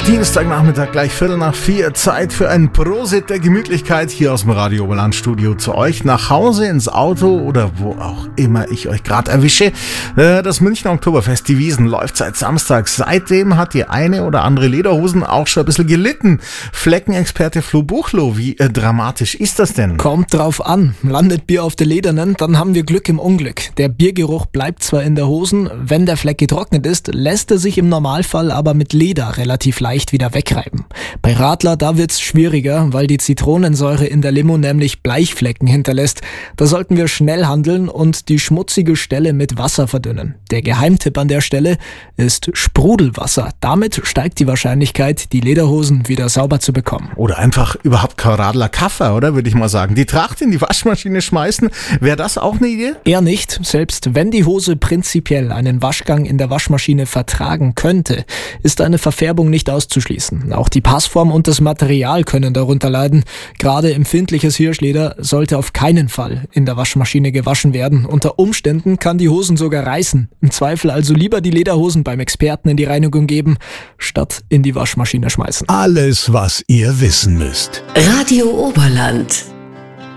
Dienstagnachmittag, gleich 3:45, Zeit für ein Prosit der Gemütlichkeit hier aus dem Radio Oberland Studio zu euch nach Hause, ins Auto oder wo auch immer ich euch gerade erwische. Das Münchner Oktoberfest, die Wiesn, läuft seit Samstag. Seitdem hat die eine oder andere Lederhosen auch schon ein bisschen gelitten. Fleckenexperte Flo Buchloh, wie dramatisch ist das denn? Kommt drauf an. Landet Bier auf der Ledernen, dann haben wir Glück im Unglück. Der Biergeruch bleibt zwar in der Hosen, wenn der Fleck getrocknet ist, lässt er sich im Normalfall aber mit Leder relativ leicht wieder wegreiben. Bei Radler, da wird's schwieriger, weil die Zitronensäure in der Limo nämlich Bleichflecken hinterlässt. Da sollten wir schnell handeln und die schmutzige Stelle mit Wasser verdünnen. Der Geheimtipp an der Stelle ist Sprudelwasser. Damit steigt die Wahrscheinlichkeit, die Lederhosen wieder sauber zu bekommen. Oder einfach überhaupt kein Radler Kaffer, oder? Würde ich mal sagen. Die Tracht in die Waschmaschine schmeißen, wäre das auch eine Idee? Eher nicht. Selbst wenn die Hose prinzipiell einen Waschgang in der Waschmaschine vertragen könnte, ist eine Verfärbung nicht auszuschließen. Auch die Passform und das Material können darunter leiden. Gerade empfindliches Hirschleder sollte auf keinen Fall in der Waschmaschine gewaschen werden. Unter Umständen kann die Hosen sogar reißen. Im Zweifel also lieber die Lederhosen beim Experten in die Reinigung geben, statt in die Waschmaschine schmeißen. Alles, was ihr wissen müsst. Radio Oberland.